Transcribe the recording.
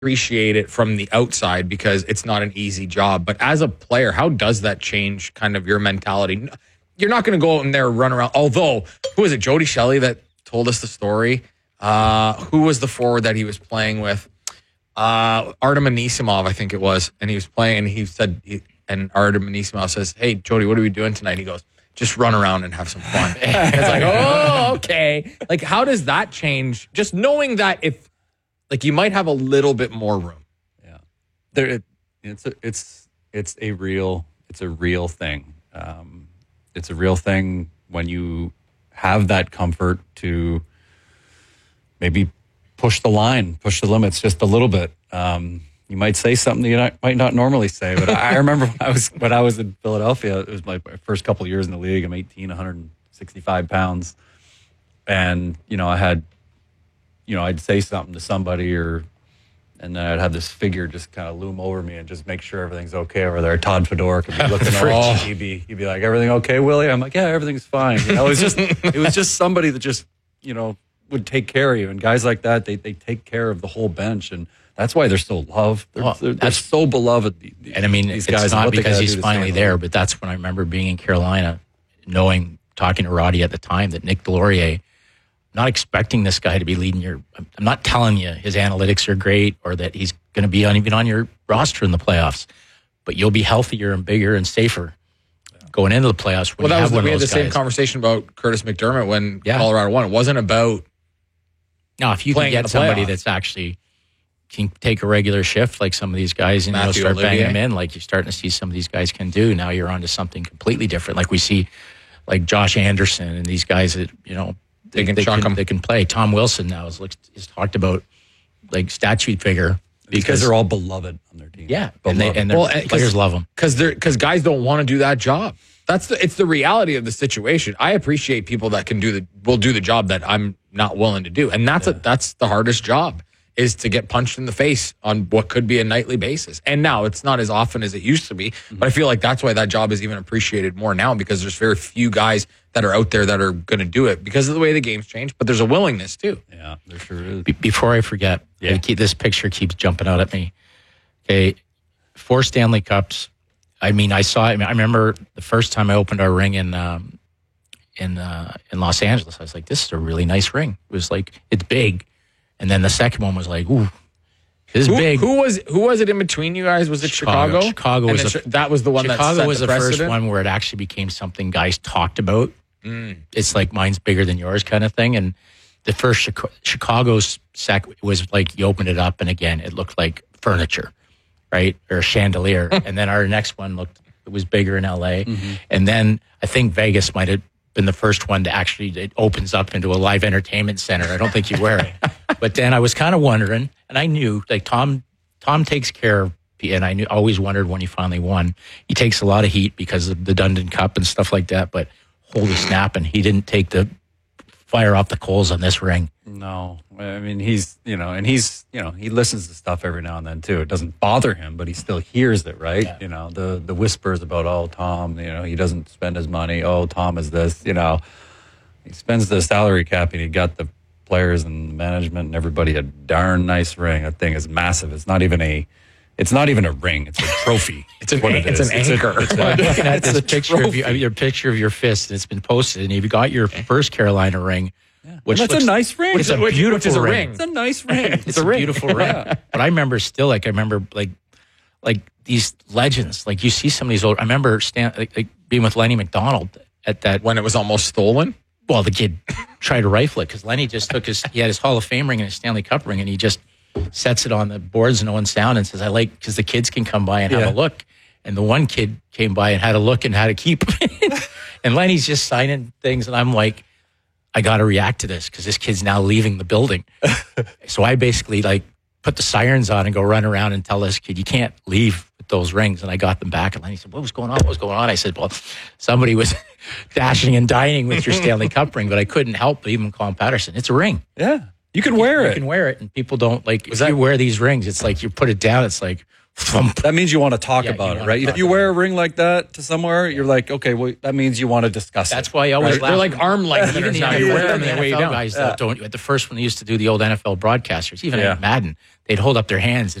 appreciate it from the outside because it's not an easy job. But as a player, how does that change kind of your mentality? You're not going to go out in there and run around. Although, who was it? Jody Shelley that told us the story. Who was the forward that he was playing with? Artem Anisimov, I think it was. And he was playing, and he said, and Artem Anisimov says, "Hey, Jody, what are we doing tonight?" He goes, "Just run around and have some fun." And it's like, oh, okay. Like, how does that change? Just knowing that if, like, you might have a little bit more room. Yeah, it's a real thing. It's a real thing when you have that comfort to maybe push the line, push the limits just a little bit. You might say something you might not normally say, but I remember when I was in Philadelphia, it was my first couple of years in the league. I'm 18, 165 pounds. And, I'd say something to somebody and then I'd have this figure just kind of loom over me and just make sure everything's okay over there. Todd Fedor could be looking over. He'd be like, "Everything okay, Willie?" I'm like, "Yeah, everything's fine." It was just somebody that just, would take care of you. And guys like that, they take care of the whole bench. And that's why they're so loved. They're so beloved. And I mean, these it's guys, not because he's finally there, but that's when I remember being in Carolina, talking to Roddy at the time, that Nick Delorier, not expecting this guy to be leading I'm not telling you his analytics are great or that he's going to be even on your roster in the playoffs, but you'll be healthier and bigger and safer going into the playoffs. We had the same conversation about Curtis McDermott when Colorado won. It wasn't about if you can get somebody that's actually can take a regular shift like some of these guys and start banging them in like you're starting to see some of these guys can do. Now you're onto something completely different. Like we see like Josh Anderson and these guys that, they can play. Tom Wilson now is talked about like statue figure because they're all beloved on their team. Yeah, and players love them because guys don't want to do that job. It's the reality of the situation. I appreciate people that will do the job that I'm not willing to do, and that's the hardest job, is to get punched in the face on what could be a nightly basis. And now it's not as often as it used to be, but I feel like that's why that job is even appreciated more now, because there's very few guys that are out there that are going to do it because of the way the game's changed, but there's a willingness too. Yeah, there sure is. Before I forget, this picture keeps jumping out at me. Okay, 4 Stanley Cups. I mean, I saw it. I remember the first time I opened our ring in Los Angeles, I was like, this is a really nice ring. It was like, it's big. And then the second one was like, ooh, this is big. Who was it in between you guys? Was it Chicago? Chicago was that was the one that Chicago set was the precedent? first one where it actually became something guys talked about. It's like mine's bigger than yours kind of thing. And the first Chicago's was like you opened it up and again it looked like furniture, right, or a chandelier. And then our next one it was bigger in LA. And then I think Vegas might have been the first one to actually, it opens up into a live entertainment center. I don't think you wear it. But then I was kind of wondering, and I knew, like Tom takes care of, and I always wondered when he finally won. He takes a lot of heat because of the Dundon Cup and stuff like that, but holy snap, and he didn't take the fire off the coals on this ring. No. I mean, he listens to stuff every now and then too. It doesn't bother him, but he still hears it, right? Yeah. The whispers about, oh, Tom, he doesn't spend his money. Oh, Tom is this, he spends the salary cap and he got the players and management and everybody a darn nice ring. That thing is massive. It's not even a ring. It's a trophy. It's an anchor. I'm looking at this picture of your picture of your fist, and it's been posted, and you've got your first Carolina ring. Yeah. That's a nice ring. It's a beautiful ring. It's a nice ring. It's a beautiful ring. But I remember these legends. Like you see some of these old. I remember being with Lenny McDonald at that when it was almost stolen. Well, the kid tried to rifle it because Lenny just he had his Hall of Fame ring and his Stanley Cup ring, and he just sets it on the boards and no one's down and says, because the kids can come by and have a look. And the one kid came by and had a look and had to keep. And Lenny's just signing things. And I'm like, I got to react to this because this kid's now leaving the building. So I basically put the sirens on and go run around and tell this kid, you can't leave with those rings. And I got them back. And Lenny said, what was going on? What was going on? I said, well, somebody was dashing and dining with your Stanley Cup ring, but I couldn't help but even call him Patterson. It's a ring. Yeah. You can wear it. You can wear it, and people don't if you wear these rings, it's like you put it down, it's like, thump. That means you want to talk Yeah, about you it, wanna right? If talk you about wear a ring like that to somewhere, you're like, okay, well, that means you want to discuss it. That's why I always They're laugh. like arm length Even lifters the now. You wear NFL, them, they weigh you down. guys that don't. At the first when they used to do the old NFL broadcasters, even Yeah. at Madden, they'd hold up their hands.